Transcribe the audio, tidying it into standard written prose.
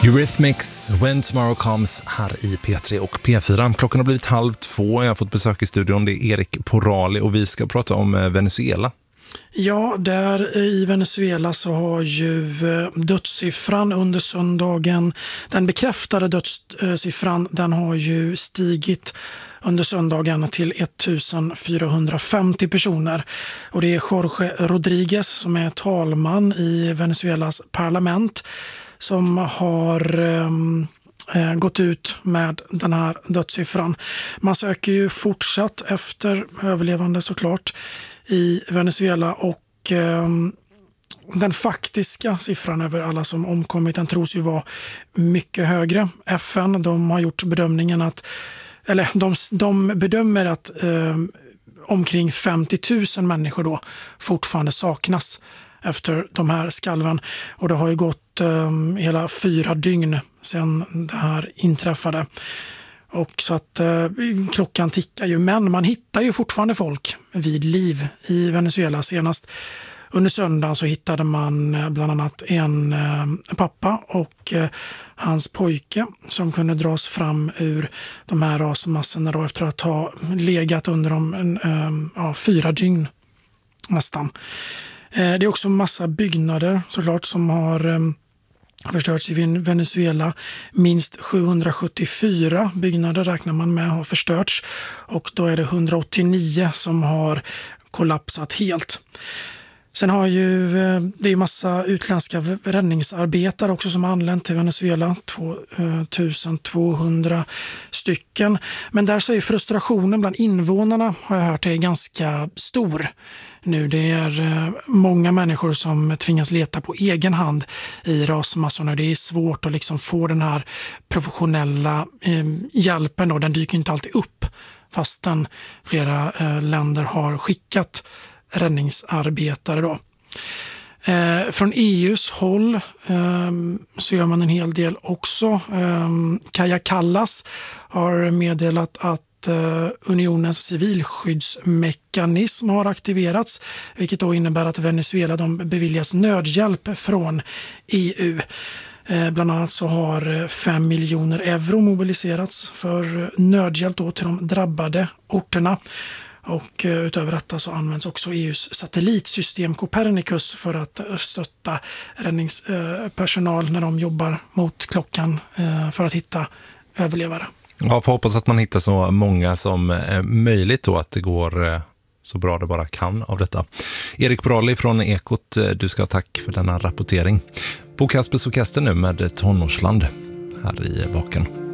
Eurythmics, When Tomorrow Comes här i P3 och P4. Klockan har blivit 1:30. Jag har fått besök i studion. Det är Erik Porali och vi ska prata om Venezuela. Ja, där i Venezuela så har ju dödssiffran under söndagen, den bekräftade dödssiffran, den har ju stigit under söndagen till 1450 personer. Och det är Jorge Rodriguez som är talman i Venezuelas parlament som har gått ut med den här dödssiffran. Man söker ju fortsatt efter överlevande såklart i Venezuela och den faktiska siffran över alla som omkommit den tros ju vara mycket högre. FN de har gjort bedömningen att, eller de bedömer att omkring 50 000 människor då fortfarande saknas efter de här skalven. Och det har ju gått hela 4 dygn sedan det här inträffade. Och så att klockan tickar ju, men man hittar ju fortfarande folk vid liv i Venezuela. Senast under söndagen så hittade man bland annat en pappa och hans pojke som kunde dras fram ur de här rasmassorna då efter att ha legat under dem 4 dygn nästan. Det är också massa byggnader såklart som har förstörts i Venezuela. Minst 774 byggnader räknar man med har förstörts och då är det 189 som har kollapsat helt. Sen har ju det är massa utländska räddningsarbetare också som har anlänt till Venezuela, 2200 stycken. Men där så är frustrationen bland invånarna, har jag hört, är ganska stor. Nu det är många människor som tvingas leta på egen hand i rasmassorna. Det är svårt att liksom få den här professionella hjälpen då. Den dyker inte alltid upp fastän flera länder har skickat räddningsarbetare då. Från EUs håll så gör man en hel del också. Kaja Kallas har meddelat att unionens civilskyddsmekanism har aktiverats, vilket då innebär att Venezuela de beviljas nödhjälp från EU. Bland annat så har 5 miljoner euro mobiliserats för nödhjälp då till de drabbade orterna. Och utöver detta så används också EUs satellitsystem Copernicus för att stötta räddningspersonal när de jobbar mot klockan för att hitta överlevare. Ja, får hoppas att man hittar så många som möjligt då, att det går så bra det bara kan av detta. Erik Porali från Ekot, du ska ha tack för denna rapportering. Bo Kaspers Orkester nu med Tonårsland här i baken.